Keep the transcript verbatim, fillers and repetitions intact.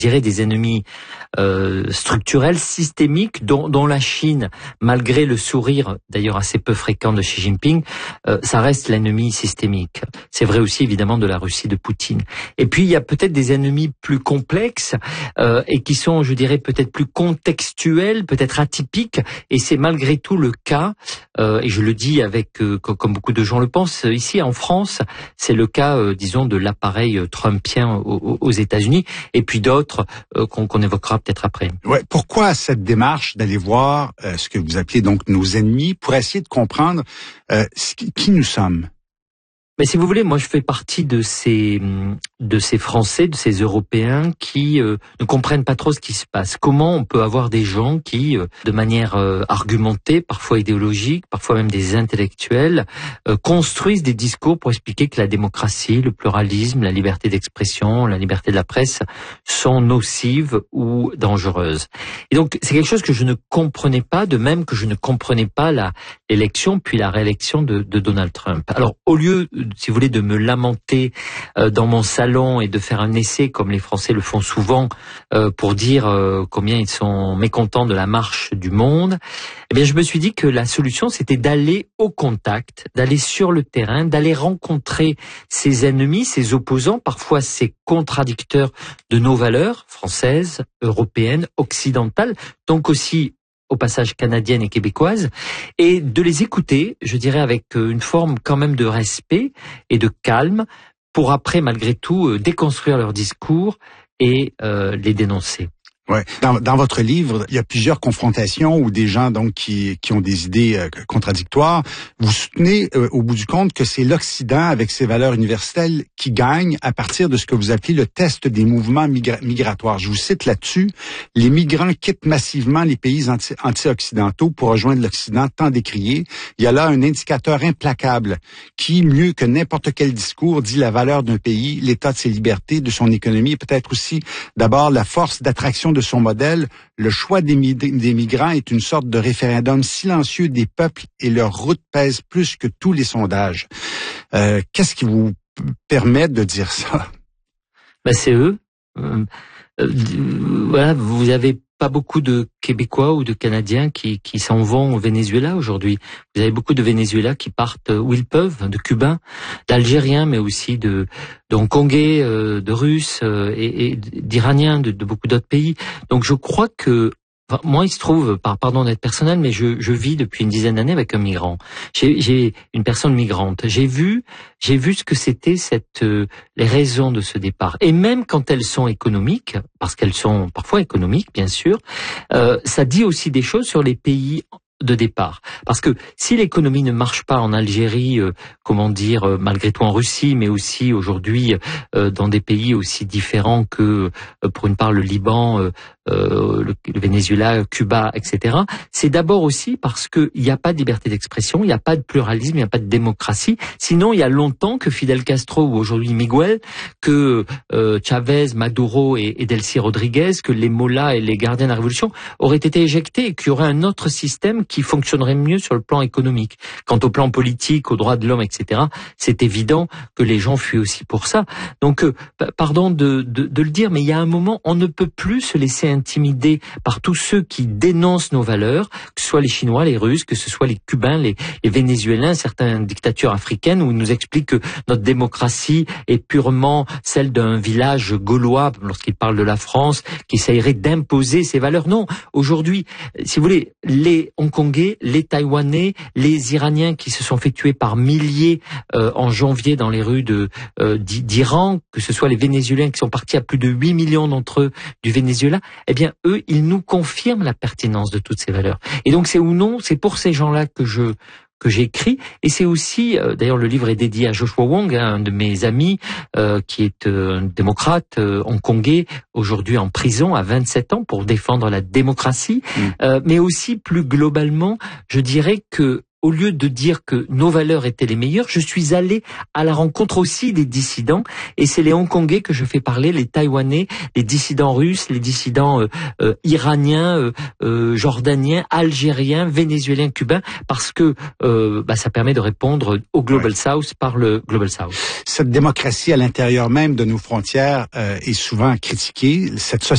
je dirais des ennemis euh, structurels, systémiques, dont, dont la Chine, malgré le sourire d'ailleurs assez peu fréquent de Xi Jinping, euh, ça reste l'ennemi systémique. C'est vrai aussi évidemment de la Russie de Poutine. Et puis il y a peut-être des ennemis plus complexes euh, et qui sont, je dirais, peut-être plus contextuels, peut-être atypiques. Et c'est malgré tout le cas, euh, et je le dis avec, euh, comme beaucoup de gens le pensent, ici en France, c'est le cas, euh, disons, de l'appareil trumpien aux, aux États-Unis, et puis d'autres euh, qu'on, qu'on évoquera peut-être après. Ouais. Pourquoi cette démarche d'aller voir euh, ce que vous appelez donc nos ennemis pour essayer de comprendre euh, qui nous sommes? Mais si vous voulez, moi je fais partie de ces de ces Français, de ces Européens qui euh, ne comprennent pas trop ce qui se passe. Comment on peut avoir des gens qui, euh, de manière euh, argumentée, parfois idéologique, parfois même des intellectuels, euh, construisent des discours pour expliquer que la démocratie, le pluralisme, la liberté d'expression, la liberté de la presse sont nocives ou dangereuses. Et donc c'est quelque chose que je ne comprenais pas, de même que je ne comprenais pas la l'élection puis la réélection de, de Donald Trump. Alors au lieu, si vous voulez, de me lamenter euh, dans mon salon et de faire un essai, comme les Français le font souvent, euh, pour dire euh, combien ils sont mécontents de la marche du monde, eh bien, je me suis dit que la solution, c'était d'aller au contact, d'aller sur le terrain, d'aller rencontrer ses ennemis, ses opposants, parfois ses contradicteurs de nos valeurs françaises, européennes, occidentales, donc aussi au passage canadienne et québécoise, et de les écouter, je dirais avec une forme quand même de respect et de calme, pour après, malgré tout, déconstruire leurs discours et euh, les dénoncer. Ouais. Dans, dans votre livre, il y a plusieurs confrontations où des gens donc qui qui ont des idées euh, contradictoires. Vous soutenez euh, au bout du compte que c'est l'Occident avec ses valeurs universelles qui gagne à partir de ce que vous appelez le test des mouvements migra- migratoires. Je vous cite là-dessus: les migrants quittent massivement les pays anti- anti-occidentaux pour rejoindre l'Occident tant décrié. Il y a là un indicateur implacable qui, mieux que n'importe quel discours, dit la valeur d'un pays, l'état de ses libertés, de son économie, et peut-être aussi d'abord la force d'attraction de son modèle. Le choix des, mi- des migrants est une sorte de référendum silencieux des peuples et leur route pèse plus que tous les sondages. Euh, qu'est-ce qui vous p- permet de dire ça? Ben, c'est eux. Euh, euh, voilà, vous avez pas beaucoup de Québécois ou de Canadiens qui, qui s'en vont au Venezuela aujourd'hui. Vous avez beaucoup de Vénézuéliens qui partent où ils peuvent, de Cubains, d'Algériens, mais aussi de, de Hongkongais, euh, de Russes euh, et, et d'Iraniens, de, de beaucoup d'autres pays. Donc je crois que Enfin, moi, il se trouve, par, pardon d'être personnel, mais je, je vis depuis une dizaine d'années avec un migrant. J'ai, j'ai une personne migrante. J'ai vu, j'ai vu ce que c'était cette, euh, les raisons de ce départ. Et même quand elles sont économiques, parce qu'elles sont parfois économiques, bien sûr, euh, ça dit aussi des choses sur les pays de départ. Parce que si l'économie ne marche pas en Algérie, euh, comment dire, euh, malgré tout en Russie, mais aussi aujourd'hui euh, dans des pays aussi différents que, euh, pour une part, le Liban, euh, euh, le, le Venezuela, Cuba, et cetera, c'est d'abord aussi parce qu'il n'y a pas de liberté d'expression, il n'y a pas de pluralisme, il n'y a pas de démocratie. Sinon, il y a longtemps que Fidel Castro ou aujourd'hui Miguel, que euh, Chavez, Maduro et, et Delcy Rodriguez, que les mollahs et les gardiens de la révolution auraient été éjectés et qu'il y aurait un autre système qui fonctionnerait mieux sur le plan économique. Quant au plan politique, aux droits de l'homme, et cetera, c'est évident que les gens fuient aussi pour ça. Donc, euh, pardon de, de, de le dire, mais il y a un moment, on ne peut plus se laisser intimider par tous ceux qui dénoncent nos valeurs, que ce soit les Chinois, les Russes, que ce soit les Cubains, les, les Vénézuéliens, certaines dictatures africaines, où ils nous expliquent que notre démocratie est purement celle d'un village gaulois, lorsqu'ils parlent de la France, qui essayerait d'imposer ses valeurs. Non, aujourd'hui, si vous voulez, les Hongkongais, les Taïwanais, les Iraniens qui se sont fait tuer par milliers euh, en janvier dans les rues de euh, d'Iran, que ce soit les Vénézuéliens qui sont partis à plus de huit millions d'entre eux du Venezuela, eh bien eux, ils nous confirment la pertinence de toutes ces valeurs. Et donc c'est ou non, c'est pour ces gens-là que je que j'écris, et c'est aussi, euh, d'ailleurs le livre est dédié à Joshua Wong, hein, un de mes amis, euh, qui est euh, un démocrate euh, hongkongais, aujourd'hui en prison à vingt-sept ans pour défendre la démocratie, mmh. euh, mais aussi plus globalement, je dirais que au lieu de dire que nos valeurs étaient les meilleures, je suis allé à la rencontre aussi des dissidents, et c'est les Hongkongais que je fais parler, les Taïwanais, les dissidents russes, les dissidents euh, euh, iraniens, euh, euh, jordaniens, algériens, vénézuéliens, cubains, parce que euh, bah, ça permet de répondre au Global ouais. South par le Global South. Cette démocratie à l'intérieur même de nos frontières euh, est souvent critiquée. Cette